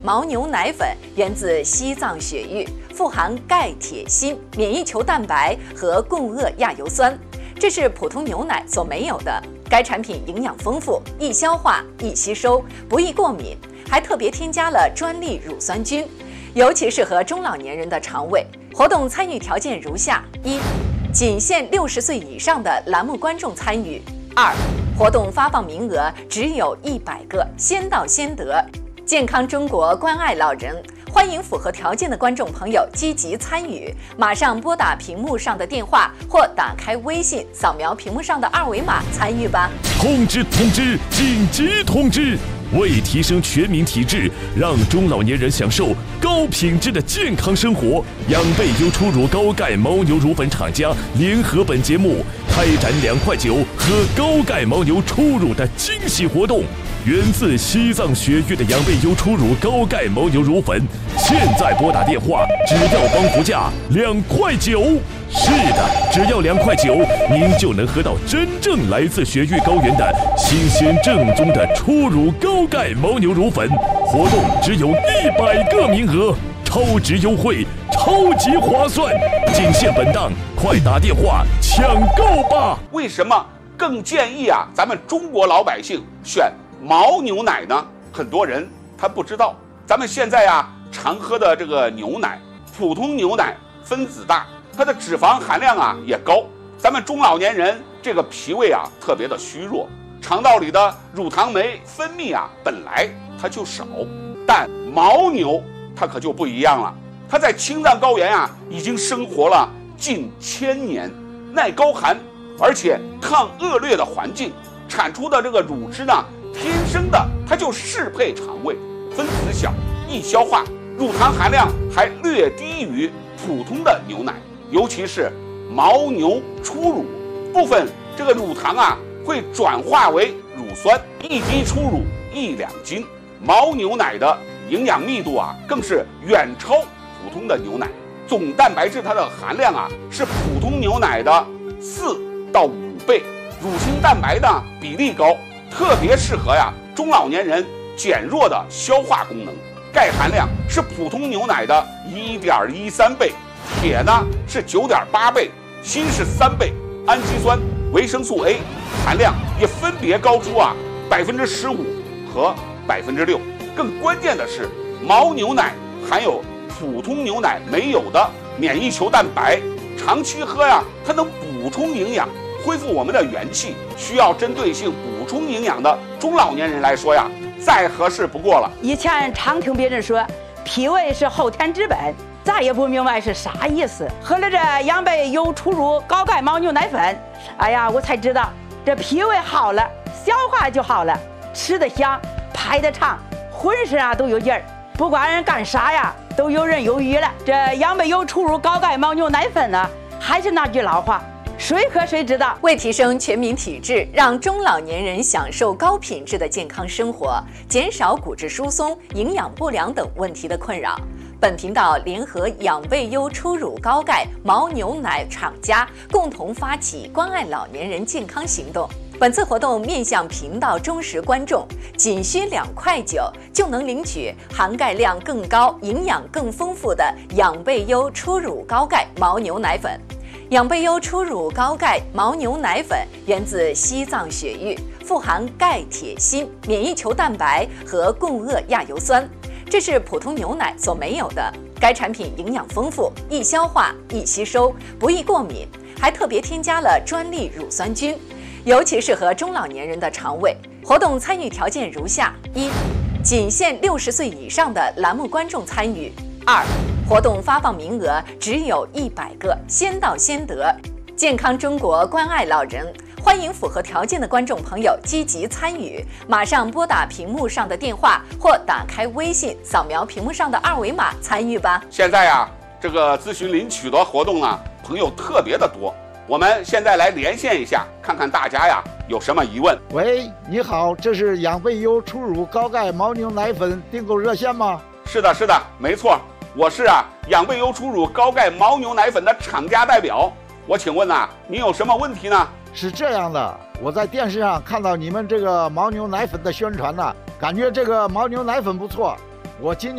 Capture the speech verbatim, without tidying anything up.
牦牛奶粉源自西藏雪域，富含钙、铁、锌、免疫球蛋白和共轭亚油酸，这是普通牛奶所没有的。该产品营养丰富，易消化、易吸收，不易过敏，还特别添加了专利乳酸菌，尤其适合中老年人的肠胃。活动参与条件如下：一、仅限六十岁以上的栏目观众参与；二、活动发放名额只有一百个，先到先得。健康中国关爱老人，欢迎符合条件的观众朋友积极参与，马上拨打屏幕上的电话或打开微信，扫描屏幕上的二维码参与吧。 通知通知，紧急通知！为提升全民体质，让中老年人享受高品质的健康生活，养贝优初乳高钙牦牛乳粉厂家联合本节目开展两块九喝高钙牦牛初乳的惊喜活动。源自西藏雪域的养贝优初乳高钙牦牛乳粉，现在拨打电话，只要帮扶价两块九。是的，只要两块九，您就能喝到真正来自雪域高原的新鲜正宗的初乳高钙牦牛乳粉。活动只有一百个名额，超值优惠，超级划算，仅限本档，快打电话抢购吧！ 为什么更建议啊咱们中国老百姓选牦牛奶呢？很多人他不知道，咱们现在啊常喝的这个牛奶，普通牛奶分子大，它的脂肪含量啊也高。咱们中老年人这个脾胃啊特别的虚弱，肠道里的乳糖酶分泌啊本来它就少，但牦牛它可就不一样了，它在青藏高原啊已经生活了近千年，耐高寒，而且抗恶劣的环境，产出的这个乳汁呢，天生的它就适配肠胃，分子小，易消化，乳糖含量还略低于普通的牛奶，尤其是牦牛初乳，部分这个乳糖啊会转化为乳酸，一滴初乳一两斤。牦牛奶的营养密度啊更是远超普通的牛奶，总蛋白质它的含量啊是普通牛奶的四到五倍，乳清蛋白的比例高，特别适合呀中老年人减弱的消化功能。钙含量是普通牛奶的一点一三倍，铁呢是九点八倍，锌是三倍，氨基酸、维生素 A 含量也分别高出啊百分之十五和百分之六。更关键的是，牦牛奶含有普通牛奶没有的免疫球蛋白，长期喝呀，它能补充营养，恢复我们的元气。需要针对性补充营养的中老年人来说呀，再合适不过了。 以前常听别人说脾胃是后天之本，再也不明白是啥意思。喝了这养贝优初乳高钙牦牛奶粉，哎呀，我才知道这脾胃好了，消化就好了，吃得香，排得畅，浑身啊都有劲儿，不管人干啥呀都游刃有余了。这养贝优初乳高钙牦牛奶粉呢，还是那句老话，谁喝谁知道。 为提升全民体质，让中老年人享受高品质的健康生活，减少骨质疏松、营养不良等问题的困扰，本频道联合养贝优初乳高钙牦牛奶厂家共同发起关爱老年人健康行动。本次活动面向频道忠实观众，仅需两块九就能领取含钙量更高、营养更丰富的养贝优初乳高钙牦牛奶粉。养贝优初乳高钙牦牛奶粉源自西藏雪域，富含钙、铁、锌、免疫球蛋白和共轭亚油酸，这是普通牛奶所没有的。该产品营养丰富，易消化、易吸收，不易过敏，还特别添加了专利乳酸菌，尤其适合中老年人的肠胃。活动参与条件如下：一、仅限六十岁以上的栏目观众参与；二、活动发放名额只有一百个，先到先得。健康中国关爱老人，欢迎符合条件的观众朋友积极参与，马上拨打屏幕上的电话或打开微信，扫描屏幕上的二维码参与吧。 现在呀，这个咨询领取的活动呢，朋友特别的多。我们现在来连线一下，看看大家呀有什么疑问。 喂，你好，这是养贝优初乳高钙牦牛奶粉订购热线吗？ 是的，是的，没错，我是啊养贝优初乳高钙牦牛奶粉的厂家代表。我请问啊，您有什么问题呢？ 是这样的，我在电视上看到你们这个牦牛奶粉的宣传呢、啊，感觉这个牦牛奶粉不错，我今年